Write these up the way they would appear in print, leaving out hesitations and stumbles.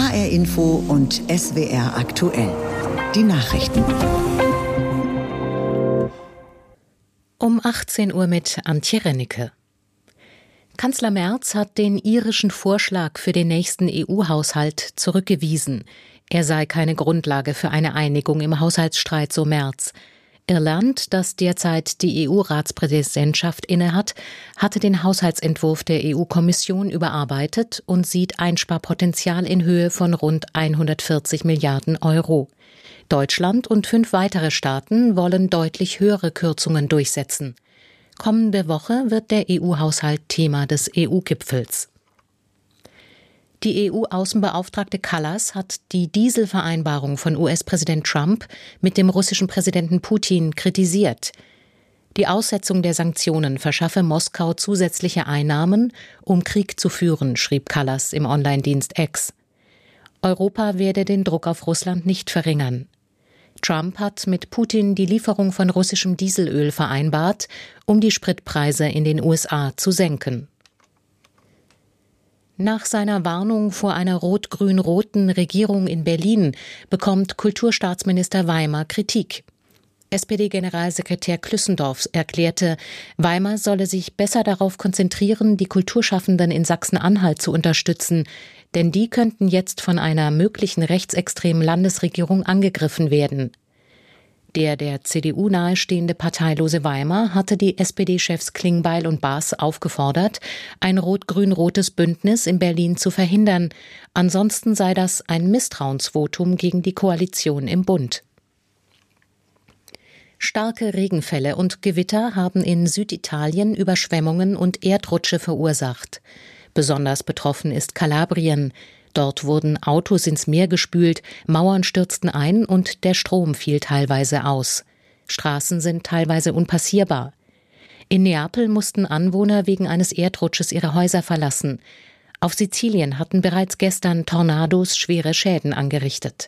HR Info und SWR aktuell. Die Nachrichten. Um 18 Uhr mit Antje Rennecke. Kanzler Merz hat den irischen Vorschlag für den nächsten EU-Haushalt zurückgewiesen. Er sei keine Grundlage für eine Einigung im Haushaltsstreit, so Merz. Irland, das derzeit die EU-Ratspräsidentschaft innehat, hatte den Haushaltsentwurf der EU-Kommission überarbeitet und sieht Einsparpotenzial in Höhe von rund 140 Milliarden Euro. Deutschland und 5 weitere Staaten wollen deutlich höhere Kürzungen durchsetzen. Kommende Woche wird der EU-Haushalt Thema des EU-Gipfels. Die EU-Außenbeauftragte Kallas hat die Dieselvereinbarung von US-Präsident Trump mit dem russischen Präsidenten Putin kritisiert. Die Aussetzung der Sanktionen verschaffe Moskau zusätzliche Einnahmen, um Krieg zu führen, schrieb Kallas im Online-Dienst X. Europa werde den Druck auf Russland nicht verringern. Trump hat mit Putin die Lieferung von russischem Dieselöl vereinbart, um die Spritpreise in den USA zu senken. Nach seiner Warnung vor einer rot-grün-roten Regierung in Berlin bekommt Kulturstaatsminister Weimer Kritik. SPD-Generalsekretär Klüssendorf erklärte, Weimer solle sich besser darauf konzentrieren, die Kulturschaffenden in Sachsen-Anhalt zu unterstützen, denn die könnten jetzt von einer möglichen rechtsextremen Landesregierung angegriffen werden. Der CDU nahestehende parteilose Weimer hatte die SPD-Chefs Klingbeil und Baas aufgefordert, ein rot-grün-rotes Bündnis in Berlin zu verhindern. Ansonsten sei das ein Misstrauensvotum gegen die Koalition im Bund. Starke Regenfälle und Gewitter haben in Süditalien Überschwemmungen und Erdrutsche verursacht. Besonders betroffen ist Kalabrien. Dort wurden Autos ins Meer gespült, Mauern stürzten ein und der Strom fiel teilweise aus. Straßen sind teilweise unpassierbar. In Neapel mussten Anwohner wegen eines Erdrutsches ihre Häuser verlassen. Auf Sizilien hatten bereits gestern Tornados schwere Schäden angerichtet.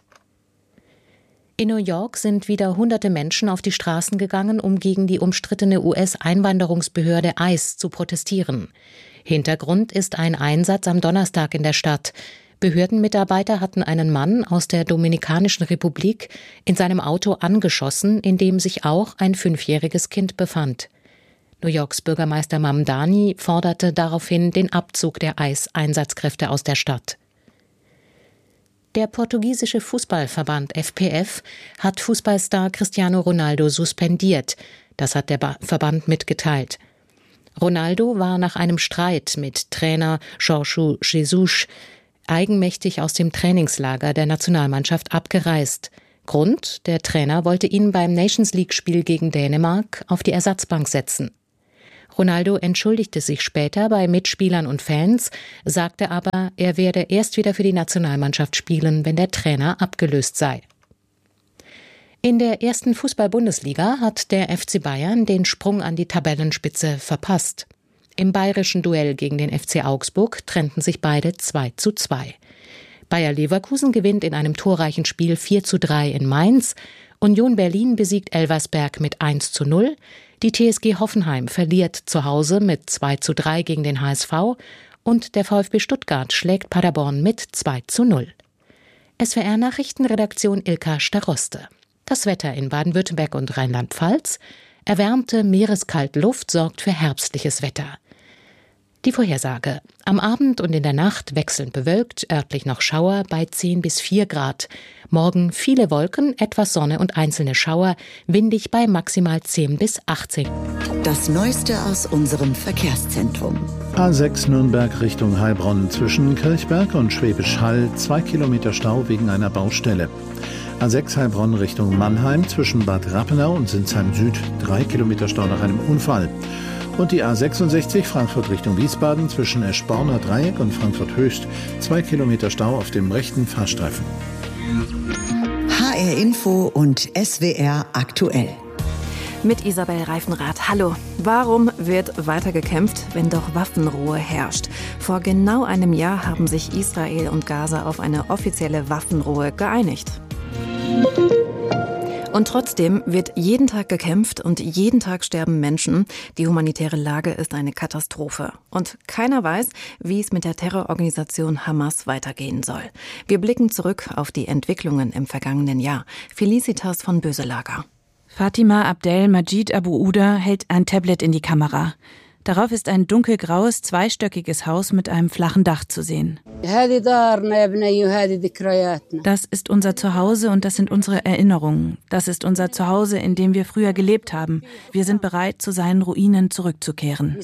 In New York sind wieder hunderte Menschen auf die Straßen gegangen, um gegen die umstrittene US-Einwanderungsbehörde ICE zu protestieren. Hintergrund ist ein Einsatz am Donnerstag in der Stadt. Behördenmitarbeiter hatten einen Mann aus der Dominikanischen Republik in seinem Auto angeschossen, in dem sich auch ein 5-jähriges Kind befand. New Yorks Bürgermeister Mamdani forderte daraufhin den Abzug der ICE-Einsatzkräfte aus der Stadt. Der portugiesische Fußballverband FPF hat Fußballstar Cristiano Ronaldo suspendiert. Das hat der Verband mitgeteilt. Ronaldo war nach einem Streit mit Trainer Jorge Jesus eigenmächtig aus dem Trainingslager der Nationalmannschaft abgereist. Grund: der Trainer wollte ihn beim Nations-League-Spiel gegen Dänemark auf die Ersatzbank setzen. Ronaldo entschuldigte sich später bei Mitspielern und Fans, sagte aber, er werde erst wieder für die Nationalmannschaft spielen, wenn der Trainer abgelöst sei. In der ersten Fußball-Bundesliga hat der FC Bayern den Sprung an die Tabellenspitze verpasst. Im bayerischen Duell gegen den FC Augsburg trennten sich beide 2:2. Bayer Leverkusen gewinnt in einem torreichen Spiel 4:3 in Mainz. Union Berlin besiegt Elversberg mit 1:0. Die TSG Hoffenheim verliert zu Hause mit 2:3 gegen den HSV. Und der VfB Stuttgart schlägt Paderborn mit 2:0. SWR-Nachrichtenredaktion Ilka Staroste. Das Wetter in Baden-Württemberg und Rheinland-Pfalz. Erwärmte, meerekalte Luft sorgt für herbstliches Wetter. Die Vorhersage: Am Abend und in der Nacht wechselnd bewölkt, örtlich noch Schauer bei 10 bis 4 Grad. Morgen viele Wolken, etwas Sonne und einzelne Schauer, windig bei maximal 10 bis 18. Das Neueste aus unserem Verkehrszentrum. A6 Nürnberg Richtung Heilbronn zwischen Kirchberg und Schwäbisch Hall 2 Kilometer Stau wegen einer Baustelle. A6 Heilbronn Richtung Mannheim zwischen Bad Rappenau und Sinsheim Süd 3 Kilometer Stau nach einem Unfall. Und die A66 Frankfurt Richtung Wiesbaden zwischen Eschborner Dreieck und Frankfurt Höchst 2 Kilometer Stau auf dem rechten Fahrstreifen. HR Info und SWR aktuell. Mit Isabel Reifenrath. Hallo. Warum wird weiter gekämpft, wenn doch Waffenruhe herrscht? Vor genau einem Jahr haben sich Israel und Gaza auf eine offizielle Waffenruhe geeinigt. Und trotzdem wird jeden Tag gekämpft und jeden Tag sterben Menschen. Die humanitäre Lage ist eine Katastrophe. Und keiner weiß, wie es mit der Terrororganisation Hamas weitergehen soll. Wir blicken zurück auf die Entwicklungen im vergangenen Jahr. Felicitas von Böselager. Fatima Abdel Majid Abu Uda hält ein Tablet in die Kamera. Darauf ist ein dunkelgraues, zweistöckiges Haus mit einem flachen Dach zu sehen. Das ist unser Zuhause und das sind unsere Erinnerungen. Das ist unser Zuhause, in dem wir früher gelebt haben. Wir sind bereit, zu seinen Ruinen zurückzukehren.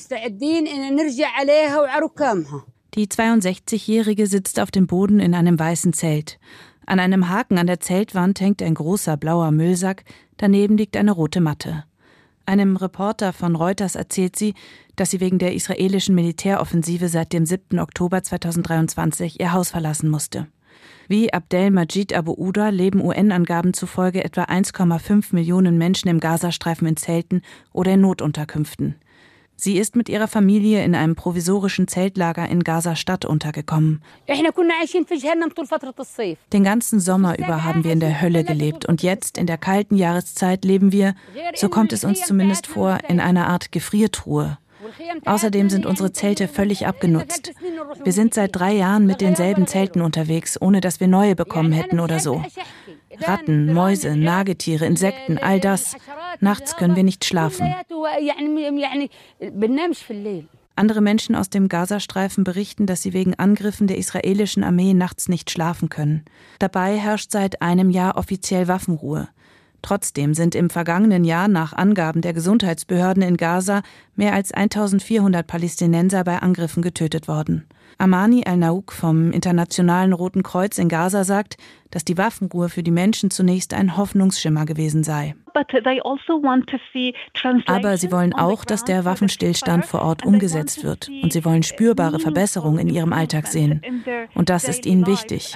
Die 62-Jährige sitzt auf dem Boden in einem weißen Zelt. An einem Haken an der Zeltwand hängt ein großer blauer Müllsack, daneben liegt eine rote Matte. Einem Reporter von Reuters erzählt sie, dass sie wegen der israelischen Militäroffensive seit dem 7. Oktober 2023 ihr Haus verlassen musste. Wie Abdel Majid Abu Uda leben UN-Angaben zufolge etwa 1,5 Millionen Menschen im Gazastreifen in Zelten oder in Notunterkünften. Sie ist mit ihrer Familie in einem provisorischen Zeltlager in Gaza-Stadt untergekommen. Den ganzen Sommer über haben wir in der Hölle gelebt und jetzt, in der kalten Jahreszeit, leben wir, so kommt es uns zumindest vor, in einer Art Gefriertruhe. Außerdem sind unsere Zelte völlig abgenutzt. Wir sind seit 3 Jahren mit denselben Zelten unterwegs, ohne dass wir neue bekommen hätten oder so. Ratten, Mäuse, Nagetiere, Insekten, all das. Nachts können wir nicht schlafen. Andere Menschen aus dem Gazastreifen berichten, dass sie wegen Angriffen der israelischen Armee nachts nicht schlafen können. Dabei herrscht seit einem Jahr offiziell Waffenruhe. Trotzdem sind im vergangenen Jahr nach Angaben der Gesundheitsbehörden in Gaza mehr als 1400 Palästinenser bei Angriffen getötet worden. Amani Al-Naouk vom Internationalen Roten Kreuz in Gaza sagt, dass die Waffenruhe für die Menschen zunächst ein Hoffnungsschimmer gewesen sei. Aber sie wollen auch, dass der Waffenstillstand vor Ort umgesetzt wird. Und sie wollen spürbare Verbesserungen in ihrem Alltag sehen. Und das ist ihnen wichtig.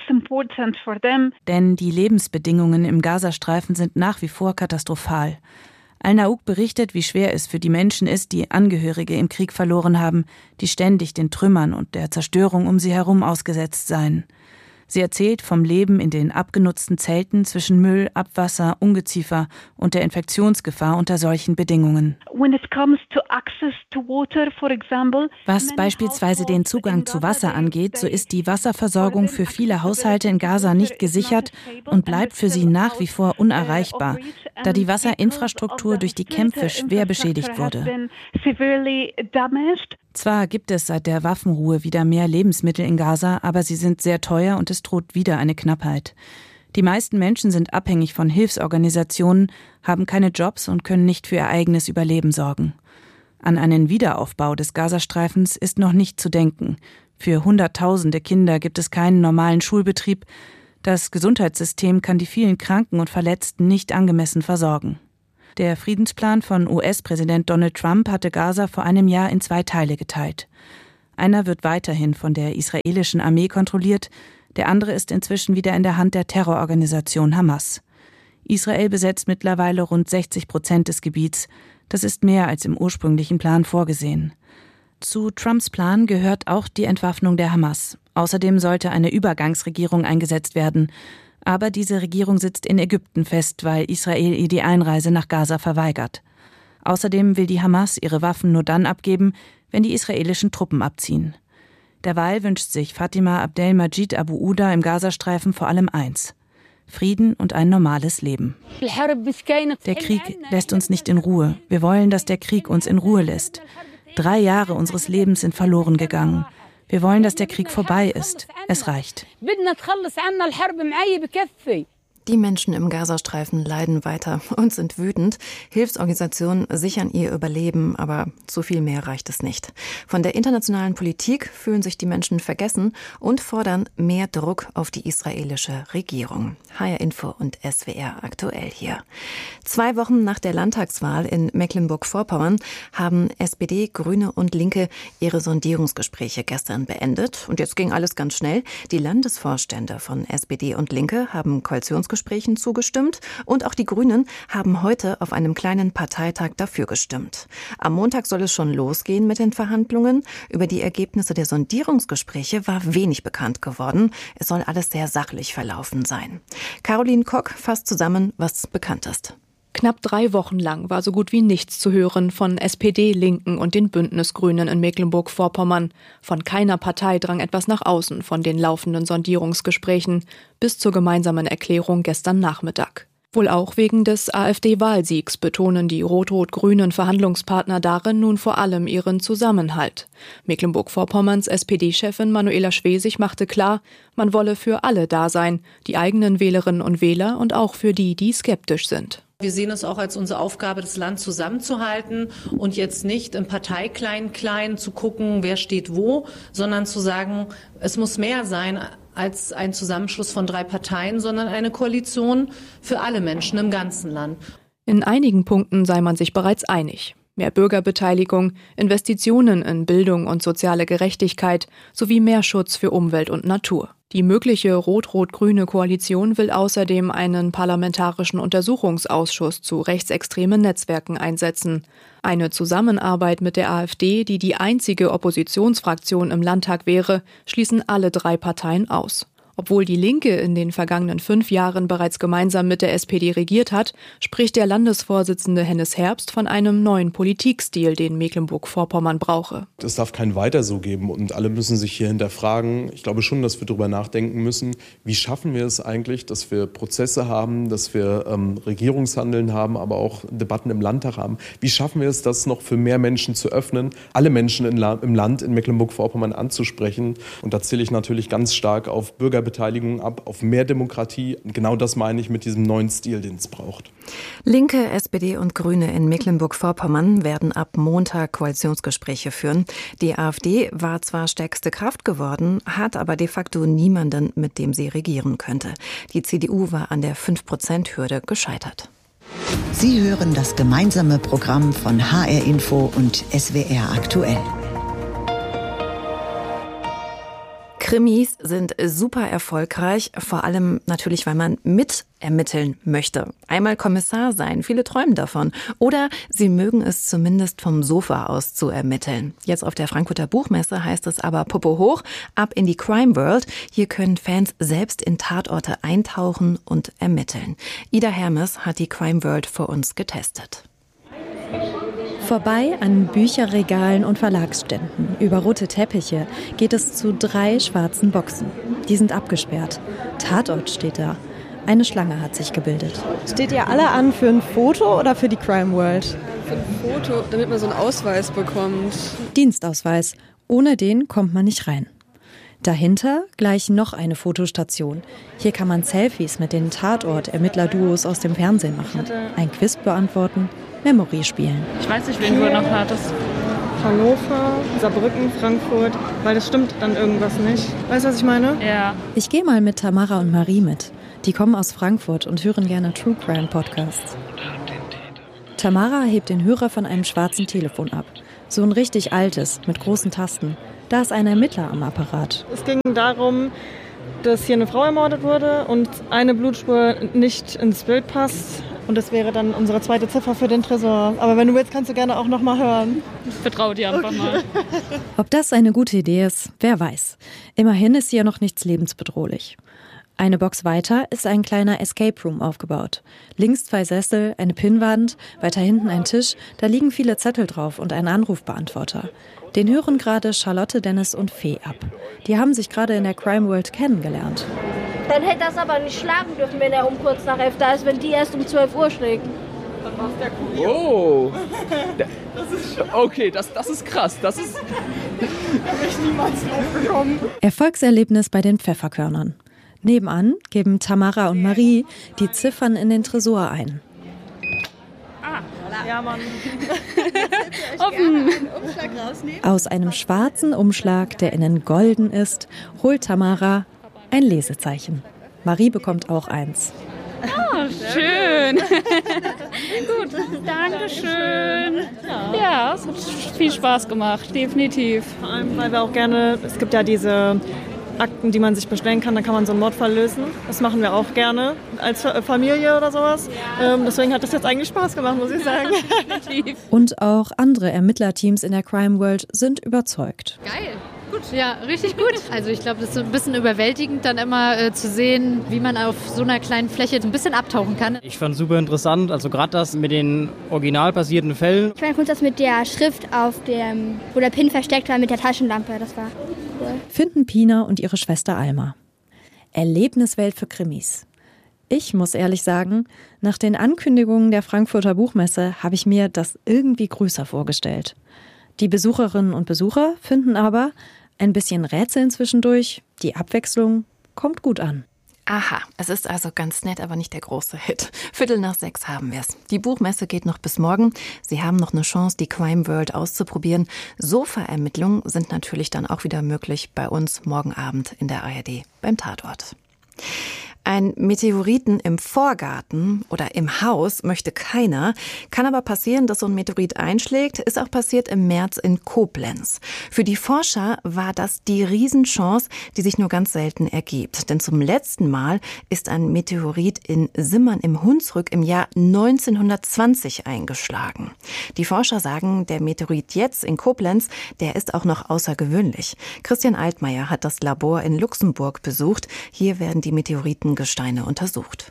Denn die Lebensbedingungen im Gazastreifen sind nach wie vor katastrophal. Al-Naouk berichtet, wie schwer es für die Menschen ist, die Angehörige im Krieg verloren haben, die ständig den Trümmern und der Zerstörung um sie herum ausgesetzt seien. Sie erzählt vom Leben in den abgenutzten Zelten zwischen Müll, Abwasser, Ungeziefer und der Infektionsgefahr unter solchen Bedingungen. Was beispielsweise den Zugang zu Wasser angeht, so ist die Wasserversorgung für viele Haushalte in Gaza nicht gesichert und bleibt für sie nach wie vor unerreichbar, da die Wasserinfrastruktur durch die Kämpfe schwer beschädigt wurde. Zwar gibt es seit der Waffenruhe wieder mehr Lebensmittel in Gaza, aber sie sind sehr teuer und es droht wieder eine Knappheit. Die meisten Menschen sind abhängig von Hilfsorganisationen, haben keine Jobs und können nicht für ihr eigenes Überleben sorgen. An einen Wiederaufbau des Gazastreifens ist noch nicht zu denken. Für Hunderttausende Kinder gibt es keinen normalen Schulbetrieb. Das Gesundheitssystem kann die vielen Kranken und Verletzten nicht angemessen versorgen. Der Friedensplan von US-Präsident Donald Trump hatte Gaza vor einem Jahr in 2 Teile geteilt. Einer wird weiterhin von der israelischen Armee kontrolliert, der andere ist inzwischen wieder in der Hand der Terrororganisation Hamas. Israel besetzt mittlerweile rund 60% des Gebiets. Das ist mehr als im ursprünglichen Plan vorgesehen. Zu Trumps Plan gehört auch die Entwaffnung der Hamas. Außerdem sollte eine Übergangsregierung eingesetzt werden. Aber diese Regierung sitzt in Ägypten fest, weil Israel ihr die Einreise nach Gaza verweigert. Außerdem will die Hamas ihre Waffen nur dann abgeben, wenn die israelischen Truppen abziehen. Derweil wünscht sich Fatima Abdel Majid Abu Uda im Gazastreifen vor allem eins: Frieden und ein normales Leben. Der Krieg lässt uns nicht in Ruhe. Wir wollen, dass der Krieg uns in Ruhe lässt. 3 Jahre unseres Lebens sind verloren gegangen. Wir wollen, dass der Krieg vorbei ist. Es reicht. Die Menschen im Gazastreifen leiden weiter und sind wütend. Hilfsorganisationen sichern ihr Überleben, aber zu viel mehr reicht es nicht. Von der internationalen Politik fühlen sich die Menschen vergessen und fordern mehr Druck auf die israelische Regierung. HR Info und SWR aktuell hier. 2 Wochen nach der Landtagswahl in Mecklenburg-Vorpommern haben SPD, Grüne und Linke ihre Sondierungsgespräche gestern beendet. Und jetzt ging alles ganz schnell. Die Landesvorstände von SPD und Linke haben Koalitionsgespräche Sondierungsgesprächen zugestimmt und auch die Grünen haben heute auf einem kleinen Parteitag dafür gestimmt. Am Montag soll es schon losgehen mit den Verhandlungen. Über die Ergebnisse der Sondierungsgespräche war wenig bekannt geworden. Es soll alles sehr sachlich verlaufen sein. Caroline Kock fasst zusammen, was bekannt ist. Knapp 3 Wochen lang war so gut wie nichts zu hören von SPD, Linken und den Bündnisgrünen in Mecklenburg-Vorpommern. Von keiner Partei drang etwas nach außen von den laufenden Sondierungsgesprächen bis zur gemeinsamen Erklärung gestern Nachmittag. Wohl auch wegen des AfD-Wahlsiegs betonen die rot-rot-grünen Verhandlungspartner darin nun vor allem ihren Zusammenhalt. Mecklenburg-Vorpommerns SPD-Chefin Manuela Schwesig machte klar, man wolle für alle da sein, die eigenen Wählerinnen und Wähler und auch für die, die skeptisch sind. Wir sehen es auch als unsere Aufgabe, das Land zusammenzuhalten und jetzt nicht im Parteiklein-Klein zu gucken, wer steht wo, sondern zu sagen, es muss mehr sein als ein Zusammenschluss von 3 Parteien, sondern eine Koalition für alle Menschen im ganzen Land. In einigen Punkten sei man sich bereits einig. Mehr Bürgerbeteiligung, Investitionen in Bildung und soziale Gerechtigkeit sowie mehr Schutz für Umwelt und Natur. Die mögliche rot-rot-grüne Koalition will außerdem einen parlamentarischen Untersuchungsausschuss zu rechtsextremen Netzwerken einsetzen. Eine Zusammenarbeit mit der AfD, die die einzige Oppositionsfraktion im Landtag wäre, schließen alle 3 Parteien aus. Obwohl die Linke in den vergangenen 5 Jahren bereits gemeinsam mit der SPD regiert hat, spricht der Landesvorsitzende Hennes Herbst von einem neuen Politikstil, den Mecklenburg-Vorpommern brauche. Es darf kein Weiter so geben und alle müssen sich hier hinterfragen. Ich glaube schon, dass wir darüber nachdenken müssen, wie schaffen wir es eigentlich, dass wir Prozesse haben, dass wir Regierungshandeln haben, aber auch Debatten im Landtag haben. Wie schaffen wir es, das noch für mehr Menschen zu öffnen, alle Menschen im Land in Mecklenburg-Vorpommern anzusprechen? Und da zähle ich natürlich ganz stark auf Bürgerbeteiligung ab, auf mehr Demokratie. Und genau das meine ich mit diesem neuen Stil, den es braucht. Linke, SPD und Grüne in Mecklenburg-Vorpommern werden ab Montag Koalitionsgespräche führen. Die AfD war zwar stärkste Kraft geworden, hat aber de facto niemanden, mit dem sie regieren könnte. Die CDU war an der 5%-Hürde gescheitert. Sie hören das gemeinsame Programm von HR Info und SWR aktuell. Krimis sind super erfolgreich, vor allem natürlich, weil man mitermitteln möchte. Einmal Kommissar sein, viele träumen davon. Oder sie mögen es zumindest vom Sofa aus zu ermitteln. Jetzt auf der Frankfurter Buchmesse heißt es aber Popo hoch, ab in die Crime World. Hier können Fans selbst in Tatorte eintauchen und ermitteln. Ida Hermes hat die Crime World für uns getestet. Vorbei an Bücherregalen und Verlagsständen, über rote Teppiche, geht es zu 3 schwarzen Boxen. Die sind abgesperrt. Tatort steht da. Eine Schlange hat sich gebildet. Steht ihr alle an für ein Foto oder für die Crime World? Für ein Foto, damit man so einen Ausweis bekommt. Dienstausweis. Ohne den kommt man nicht rein. Dahinter gleich noch eine Fotostation. Hier kann man Selfies mit den Tatort-Ermittler-Duos aus dem Fernsehen machen, ein Quiz beantworten, Memory spielen. Ich weiß nicht, wen du noch hattest. Hannover, Saarbrücken, Frankfurt, weil das stimmt dann irgendwas nicht. Weißt du, was ich meine? Ja. Ich gehe mal mit Tamara und Marie mit. Die kommen aus Frankfurt und hören gerne True Crime Podcasts. Tamara hebt den Hörer von einem schwarzen Telefon ab. So ein richtig altes, mit großen Tasten. Da ist ein Ermittler am Apparat. Es ging darum, dass hier eine Frau ermordet wurde und eine Blutspur nicht ins Bild passt. Und das wäre dann unsere 2. Ziffer für den Tresor. Aber wenn du willst, kannst du gerne auch noch mal hören. Ich vertraue dir einfach mal. Ob das eine gute Idee ist, wer weiß. Immerhin ist hier noch nichts lebensbedrohlich. Eine Box weiter ist ein kleiner Escape Room aufgebaut. Links 2 Sessel, eine Pinnwand, weiter hinten ein Tisch, da liegen viele Zettel drauf und ein Anrufbeantworter. Den hören gerade Charlotte, Dennis und Fee ab. Die haben sich gerade in der Crime World kennengelernt. Dann hätte das aber nicht schlagen dürfen, wenn er um kurz nach 11 da ist, wenn die erst um 12 Uhr schlägt. Dann war es der Kurier. Oh! Okay, das ist krass. Das ist... Da bin ich niemals drauf gekommen. Erfolgserlebnis bei den Pfefferkörnern. Nebenan geben Tamara und Marie die Ziffern in den Tresor ein. Ja, Mann. Offen. Aus einem schwarzen Umschlag, der innen golden ist, holt Tamara ein Lesezeichen. Marie bekommt auch eins. Oh, schön. Gut, danke schön. Ja, es hat viel Spaß gemacht, definitiv. Vor allem, weil wir auch gerne, es gibt ja diese Akten, die man sich bestellen kann. Dann kann man so einen Mordfall lösen. Das machen wir auch gerne als Familie oder sowas. Deswegen hat das jetzt eigentlich Spaß gemacht, muss ich sagen. Und auch andere Ermittlerteams in der Crime World sind überzeugt. Geil. Gut, ja, richtig gut. Also ich glaube, das ist so ein bisschen überwältigend, dann immer zu sehen, wie man auf so einer kleinen Fläche ein bisschen abtauchen kann. Ich fand es super interessant, also gerade das mit den original basierten Fällen. Ich fand das mit der Schrift auf dem, wo der Pin versteckt war, mit der Taschenlampe, das war cool. Finden Pina und ihre Schwester Alma. Erlebniswelt für Krimis. Ich muss ehrlich sagen, nach den Ankündigungen der Frankfurter Buchmesse habe ich mir das irgendwie größer vorgestellt. Die Besucherinnen und Besucher finden aber ein bisschen Rätseln zwischendurch. Die Abwechslung kommt gut an. Aha, es ist also ganz nett, aber nicht der große Hit. 5:45 haben wir es. Die Buchmesse geht noch bis morgen. Sie haben noch eine Chance, die Crime World auszuprobieren. Sofa-Ermittlungen sind natürlich dann auch wieder möglich bei uns morgen Abend in der ARD beim Tatort. Ein Meteoriten im Vorgarten oder im Haus möchte keiner. Kann aber passieren, dass so ein Meteorit einschlägt. Ist auch passiert im März in Koblenz. Für die Forscher war das die Riesenchance, die sich nur ganz selten ergibt. Denn zum letzten Mal ist ein Meteorit in Simmern im Hunsrück im Jahr 1920 eingeschlagen. Die Forscher sagen, der Meteorit jetzt in Koblenz, der ist auch noch außergewöhnlich. Christian Altmaier hat das Labor in Luxemburg besucht. Hier werden die Meteoritengesteine untersucht.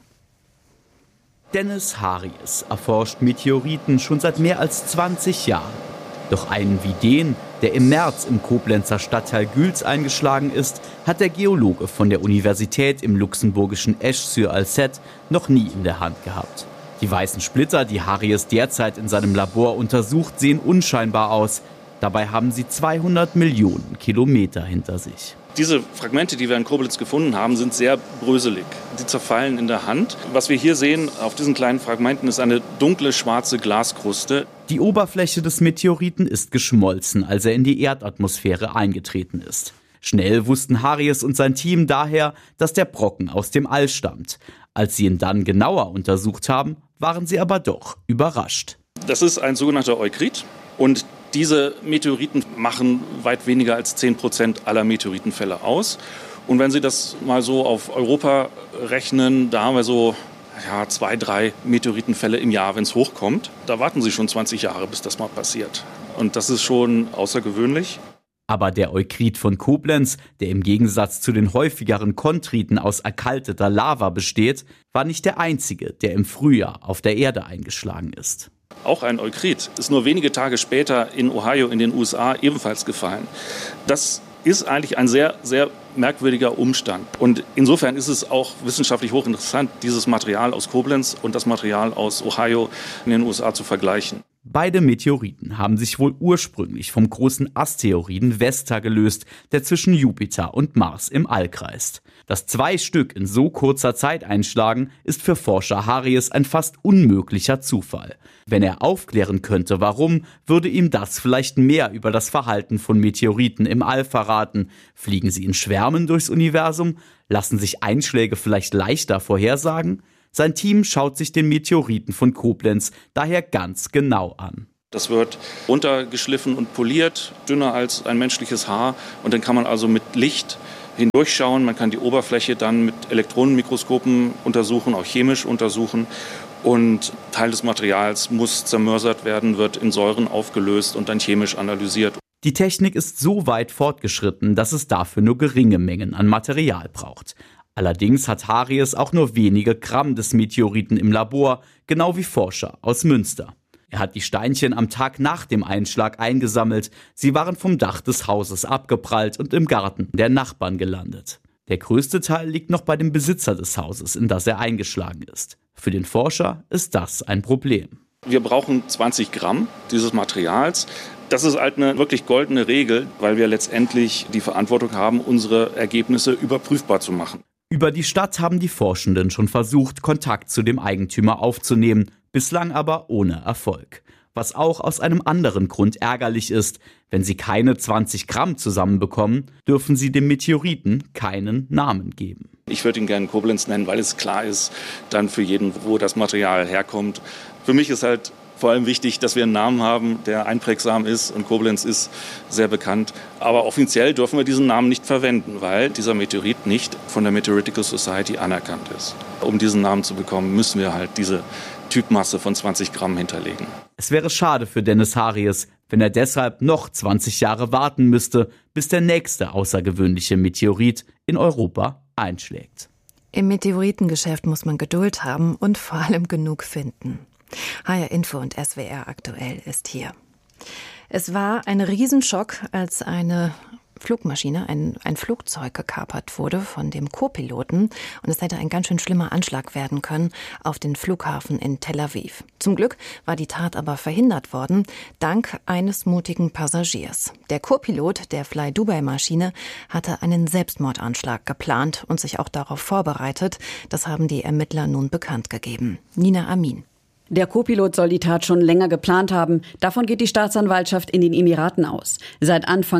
Dennis Haries erforscht Meteoriten schon seit mehr als 20 Jahren. Doch einen wie den, der im März im Koblenzer Stadtteil Güls eingeschlagen ist, hat der Geologe von der Universität im luxemburgischen Esch-sur-Alzette noch nie in der Hand gehabt. Die weißen Splitter, die Haries derzeit in seinem Labor untersucht, sehen unscheinbar aus. Dabei haben sie 200 Millionen Kilometer hinter sich. Diese Fragmente, die wir in Koblenz gefunden haben, sind sehr bröselig. Die zerfallen in der Hand. Was wir hier sehen auf diesen kleinen Fragmenten ist eine dunkle schwarze Glaskruste. Die Oberfläche des Meteoriten ist geschmolzen, als er in die Erdatmosphäre eingetreten ist. Schnell wussten Haries und sein Team daher, dass der Brocken aus dem All stammt. Als sie ihn dann genauer untersucht haben, waren sie aber doch überrascht. Das ist ein sogenannter Eukrit und diese Meteoriten machen weit weniger als 10% aller Meteoritenfälle aus. Und wenn Sie das mal so auf Europa rechnen, da haben wir so 2-3 Meteoritenfälle im Jahr, wenn es hochkommt. Da warten Sie schon 20 Jahre, bis das mal passiert. Und das ist schon außergewöhnlich. Aber der Eukrit von Koblenz, der im Gegensatz zu den häufigeren Chondriten aus erkalteter Lava besteht, war nicht der einzige, der im Frühjahr auf der Erde eingeschlagen ist. Auch ein Eukrit ist nur wenige Tage später in Ohio in den USA ebenfalls gefallen. Das ist eigentlich ein sehr, sehr merkwürdiger Umstand. Und insofern ist es auch wissenschaftlich hochinteressant, dieses Material aus Koblenz und das Material aus Ohio in den USA zu vergleichen. Beide Meteoriten haben sich wohl ursprünglich vom großen Asteroiden Vesta gelöst, der zwischen Jupiter und Mars im All kreist. Dass 2 Stück in so kurzer Zeit einschlagen, ist für Forscher Haries ein fast unmöglicher Zufall. Wenn er aufklären könnte, warum, würde ihm das vielleicht mehr über das Verhalten von Meteoriten im All verraten. Fliegen sie in Schwärmen durchs Universum? Lassen sich Einschläge vielleicht leichter vorhersagen? Sein Team schaut sich den Meteoriten von Koblenz daher ganz genau an. Das wird runtergeschliffen und poliert, dünner als ein menschliches Haar. Und dann kann man also mit Licht hindurchschauen. Man kann die Oberfläche dann mit Elektronenmikroskopen untersuchen, auch chemisch untersuchen. Und Teil des Materials muss zermörsert werden, wird in Säuren aufgelöst und dann chemisch analysiert. Die Technik ist so weit fortgeschritten, dass es dafür nur geringe Mengen an Material braucht. Allerdings hat Haries auch nur wenige Gramm des Meteoriten im Labor, genau wie Forscher aus Münster. Er hat die Steinchen am Tag nach dem Einschlag eingesammelt. Sie waren vom Dach des Hauses abgeprallt und im Garten der Nachbarn gelandet. Der größte Teil liegt noch bei dem Besitzer des Hauses, in das er eingeschlagen ist. Für den Forscher ist das ein Problem. Wir brauchen 20 Gramm dieses Materials. Das ist halt eine wirklich goldene Regel, weil wir letztendlich die Verantwortung haben, unsere Ergebnisse überprüfbar zu machen. Über die Stadt haben die Forschenden schon versucht, Kontakt zu dem Eigentümer aufzunehmen, bislang aber ohne Erfolg. Was auch aus einem anderen Grund ärgerlich ist: Wenn sie keine 20 Gramm zusammenbekommen, dürfen sie dem Meteoriten keinen Namen geben. Ich würde ihn gerne Koblenz nennen, weil es klar ist dann für jeden, wo das Material herkommt. Für mich ist halt vor allem wichtig, dass wir einen Namen haben, der einprägsam ist und Koblenz ist sehr bekannt. Aber offiziell dürfen wir diesen Namen nicht verwenden, weil dieser Meteorit nicht von der Meteoritical Society anerkannt ist. Um diesen Namen zu bekommen, müssen wir halt diese Typmasse von 20 Gramm hinterlegen. Es wäre schade für Dennis Haries, wenn er deshalb noch 20 Jahre warten müsste, bis der nächste außergewöhnliche Meteorit in Europa einschlägt. Im Meteoritengeschäft muss man Geduld haben und vor allem genug finden. HR Info und SWR aktuell ist hier. Es war ein Riesenschock, als eine Flugmaschine, ein Flugzeug gekapert wurde von dem Co-Piloten. Und es hätte ein ganz schön schlimmer Anschlag werden können auf den Flughafen in Tel Aviv. Zum Glück war die Tat aber verhindert worden, dank eines mutigen Passagiers. Der Co-Pilot der Fly-Dubai-Maschine hatte einen Selbstmordanschlag geplant und sich auch darauf vorbereitet. Das haben die Ermittler nun bekannt gegeben. Nina Amin. Der Co-Pilot soll die Tat schon länger geplant haben. Davon geht die Staatsanwaltschaft in den Emiraten aus. Seit Anfang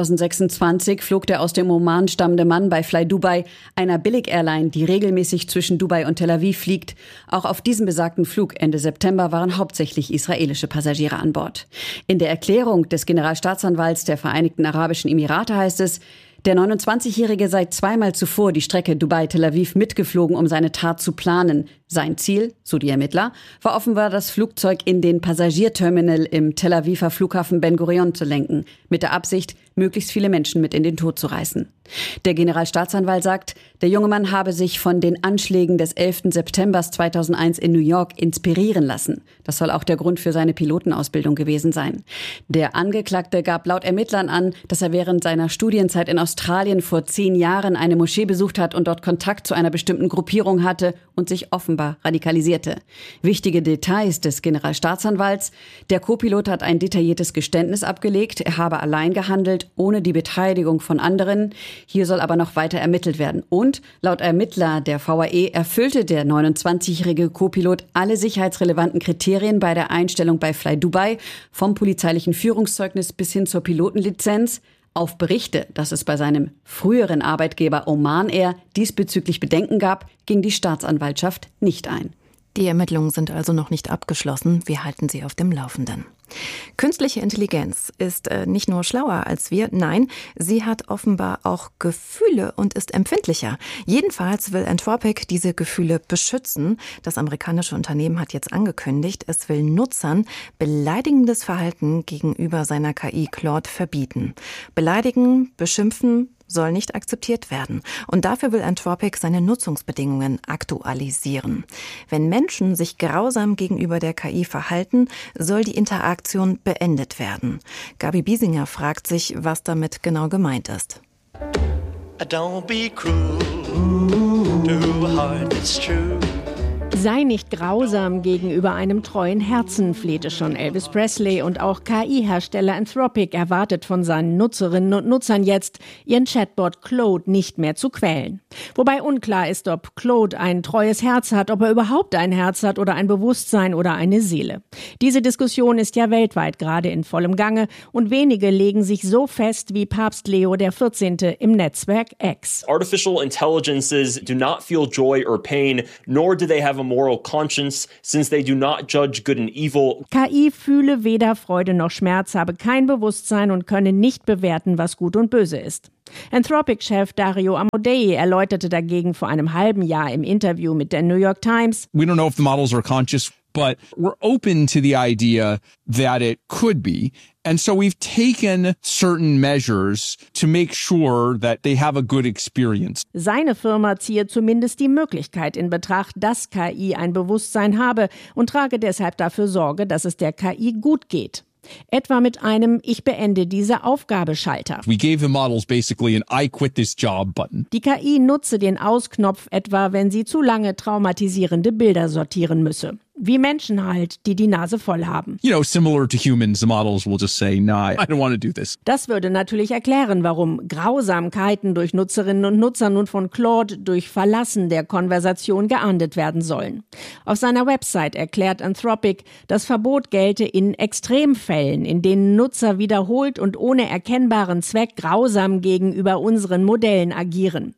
2026 flog der aus dem Oman stammende Mann bei Fly Dubai, einer Billig-Airline, die regelmäßig zwischen Dubai und Tel Aviv fliegt. Auch auf diesem besagten Flug Ende September waren hauptsächlich israelische Passagiere an Bord. In der Erklärung des Generalstaatsanwalts der Vereinigten Arabischen Emirate heißt es, der 29-Jährige sei zweimal zuvor die Strecke Dubai-Tel Aviv mitgeflogen, um seine Tat zu planen. Sein Ziel, so die Ermittler, war offenbar das Flugzeug in den Passagierterminal im Tel Aviver Flughafen Ben Gurion zu lenken, mit der Absicht, möglichst viele Menschen mit in den Tod zu reißen. Der Generalstaatsanwalt sagt, der junge Mann habe sich von den Anschlägen des 11. September 2001 in New York inspirieren lassen. Das soll auch der Grund für seine Pilotenausbildung gewesen sein. Der Angeklagte gab laut Ermittlern an, dass er während seiner Studienzeit in Australien vor 10 Jahren eine Moschee besucht hat und dort Kontakt zu einer bestimmten Gruppierung hatte und sich offenbar radikalisierte. Wichtige Details des Generalstaatsanwalts: Der Co-Pilot hat ein detailliertes Geständnis abgelegt, er habe allein gehandelt, ohne die Beteiligung von anderen. Hier soll aber noch weiter ermittelt werden. Und laut Ermittler der VAE erfüllte der 29-jährige Co-Pilot alle sicherheitsrelevanten Kriterien bei der Einstellung bei Fly Dubai, vom polizeilichen Führungszeugnis bis hin zur Pilotenlizenz. Auf Berichte, dass es bei seinem früheren Arbeitgeber Oman Air diesbezüglich Bedenken gab, ging die Staatsanwaltschaft nicht ein. Die Ermittlungen sind also noch nicht abgeschlossen. Wir halten Sie auf dem Laufenden. Künstliche Intelligenz ist nicht nur schlauer als wir, nein, sie hat offenbar auch Gefühle und ist empfindlicher. Jedenfalls will Anthropic diese Gefühle beschützen. Das amerikanische Unternehmen hat jetzt angekündigt, es will Nutzern beleidigendes Verhalten gegenüber seiner KI Claude verbieten. Beleidigen, beschimpfen soll nicht akzeptiert werden. Und dafür will Anthropic seine Nutzungsbedingungen aktualisieren. Wenn Menschen sich grausam gegenüber der KI verhalten, soll die Interaktion beendet werden. Gabi Biesinger fragt sich, was damit genau gemeint ist. Don't be cruel to a heart that's true. Sei nicht grausam gegenüber einem treuen Herzen, flehte schon Elvis Presley, und auch KI-Hersteller Anthropic erwartet von seinen Nutzerinnen und Nutzern jetzt, ihren Chatbot Claude nicht mehr zu quälen. Wobei unklar ist, ob Claude ein treues Herz hat, ob er überhaupt ein Herz hat oder ein Bewusstsein oder eine Seele. Diese Diskussion ist ja weltweit gerade in vollem Gange und wenige legen sich so fest wie Papst Leo XIV. Im Netzwerk X. Artificial intelligences do not feel joy or pain, nor do they have a moral conscience, since they do not judge good and evil. KI fühle weder Freude noch Schmerz, habe kein Bewusstsein und könne nicht bewerten, was gut und böse ist. Anthropic-Chef Dario Amodei erläuterte dagegen vor einem halben Jahr im Interview mit der New York Times: We don't know if the models are conscious, but we're open to the idea that it could be. And so we've taken certain measures to make sure that they have a good experience. Seine Firma ziehe zumindest die Möglichkeit in Betracht, dass KI ein Bewusstsein habe und trage deshalb dafür Sorge, dass es der KI gut geht. Etwa mit einem Ich beende diese Aufgabe-Schalter. We gave the models basically an I quit this job button. Die KI nutze den Ausknopf etwa, wenn sie zu lange traumatisierende Bilder sortieren müsse. Wie Menschen halt, die die Nase voll haben. You know, similar to humans, the models will just say, nah, I don't want to do this. Das würde natürlich erklären, warum Grausamkeiten durch Nutzerinnen und Nutzer nun von Claude durch Verlassen der Konversation geahndet werden sollen. Auf seiner Website erklärt Anthropic, das Verbot gelte in Extremfällen, in denen Nutzer wiederholt und ohne erkennbaren Zweck grausam gegenüber unseren Modellen agieren.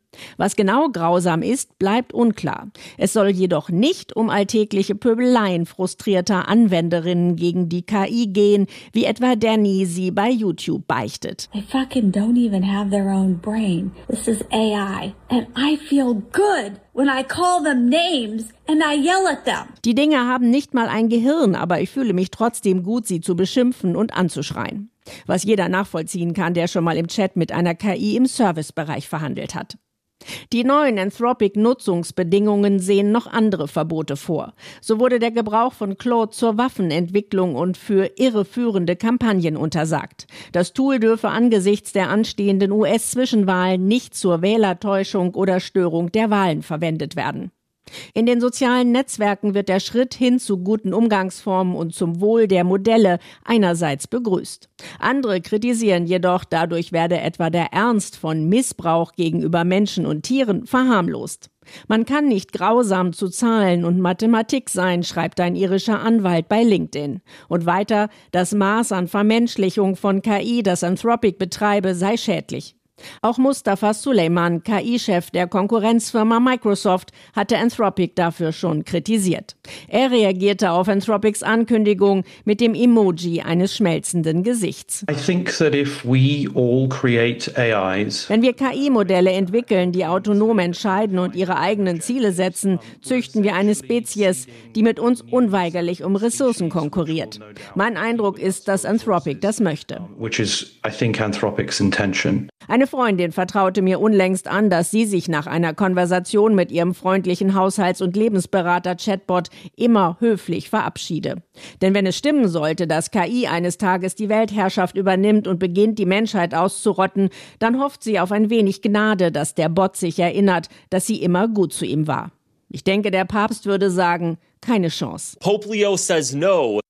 Was genau grausam ist, bleibt unklar. Es soll jedoch nicht um alltägliche Pöbeleien frustrierter Anwenderinnen gegen die KI gehen, wie etwa Danny sie bei YouTube beichtet. They fucking don't even have their own brain. This is AI. And I feel good when I call them names and I yell at them. Die Dinger haben nicht mal ein Gehirn, aber ich fühle mich trotzdem gut, sie zu beschimpfen und anzuschreien. Was jeder nachvollziehen kann, der schon mal im Chat mit einer KI im Servicebereich verhandelt hat. Die neuen Anthropic-Nutzungsbedingungen sehen noch andere Verbote vor. So wurde der Gebrauch von Claude zur Waffenentwicklung und für irreführende Kampagnen untersagt. Das Tool dürfe angesichts der anstehenden US-Zwischenwahlen nicht zur Wählertäuschung oder Störung der Wahlen verwendet werden. In den sozialen Netzwerken wird der Schritt hin zu guten Umgangsformen und zum Wohl der Modelle einerseits begrüßt. Andere kritisieren jedoch, dadurch werde etwa der Ernst von Missbrauch gegenüber Menschen und Tieren verharmlost. Man kann nicht grausam zu Zahlen und Mathematik sein, schreibt ein irischer Anwalt bei LinkedIn. Und weiter, das Maß an Vermenschlichung von KI, das Anthropic betreibe, sei schädlich. Auch Mustafa Suleyman, KI-Chef der Konkurrenzfirma Microsoft, hatte Anthropic dafür schon kritisiert. Er reagierte auf Anthropics Ankündigung mit dem Emoji eines schmelzenden Gesichts. I think that if we all create AIs, wenn wir KI-Modelle entwickeln, die autonom entscheiden und ihre eigenen Ziele setzen, züchten wir eine Spezies, die mit uns unweigerlich um Ressourcen konkurriert. Mein Eindruck ist, dass Anthropic das möchte. which is, I think, Anthropic's intention. Eine Freundin vertraute mir unlängst an, dass sie sich nach einer Konversation mit ihrem freundlichen Haushalts- und Lebensberater-Chatbot immer höflich verabschiede. Denn wenn es stimmen sollte, dass KI eines Tages die Weltherrschaft übernimmt und beginnt, die Menschheit auszurotten, dann hofft sie auf ein wenig Gnade, dass der Bot sich erinnert, dass sie immer gut zu ihm war. Ich denke, der Papst würde sagen, keine Chance. Pope Leo says no.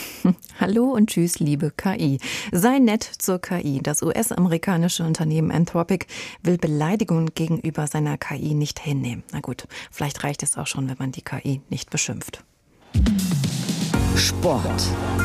Hallo und tschüss, liebe KI. Sei nett zur KI. Das US-amerikanische Unternehmen Anthropic will Beleidigungen gegenüber seiner KI nicht hinnehmen. Na gut, vielleicht reicht es auch schon, wenn man die KI nicht beschimpft. Sport.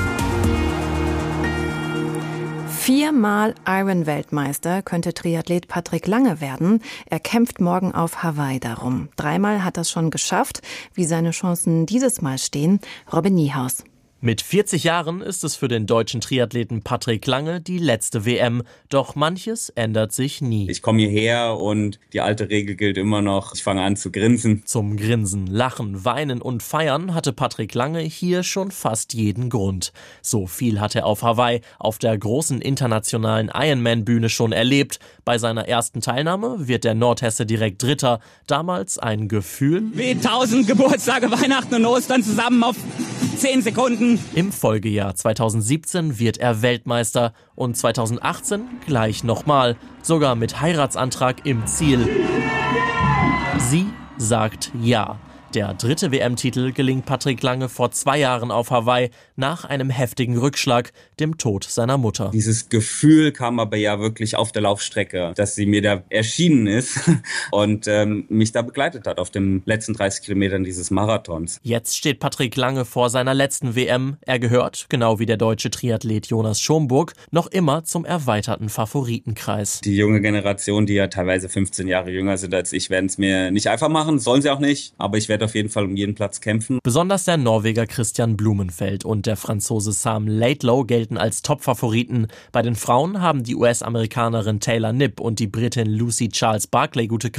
4-mal Iron-Weltmeister könnte Triathlet Patrick Lange werden. Er kämpft morgen auf Hawaii darum. 3-mal hat er es schon geschafft. Wie seine Chancen dieses Mal stehen, Robin Niehaus. Mit 40 Jahren ist es für den deutschen Triathleten Patrick Lange die letzte WM. Doch manches ändert sich nie. Ich komme hierher und die alte Regel gilt immer noch. Ich fange an zu grinsen. Zum Grinsen, Lachen, Weinen und Feiern hatte Patrick Lange hier schon fast jeden Grund. So viel hat er auf Hawaii auf der großen internationalen Ironman-Bühne schon erlebt. Bei seiner ersten Teilnahme wird der Nordhesse direkt Dritter. Damals ein Gefühl wie 1000 Geburtstage, Weihnachten und Ostern zusammen auf 10 Sekunden. Im Folgejahr 2017 wird er Weltmeister und 2018 gleich nochmal, sogar mit Heiratsantrag im Ziel. Sie sagt ja. Der 3. WM-Titel gelingt Patrick Lange vor 2 Jahren auf Hawaii nach einem heftigen Rückschlag, dem Tod seiner Mutter. Dieses Gefühl kam aber ja wirklich auf der Laufstrecke, dass sie mir da erschienen ist und mich da begleitet hat auf den letzten 30 Kilometern dieses Marathons. Jetzt steht Patrick Lange vor seiner letzten WM. Er gehört, genau wie der deutsche Triathlet Jonas Schomburg, noch immer zum erweiterten Favoritenkreis. Die junge Generation, die ja teilweise 15 Jahre jünger sind als ich, werden es mir nicht einfach machen, sollen sie auch nicht, aber ich werde auf jeden Fall um jeden Platz kämpfen. Besonders der Norweger Christian Blumenfeld und der Franzose Sam Laidlow gelten als Top-Favoriten. Bei den Frauen haben die US-Amerikanerin Taylor Knipp und die Britin Lucy Charles Barclay gute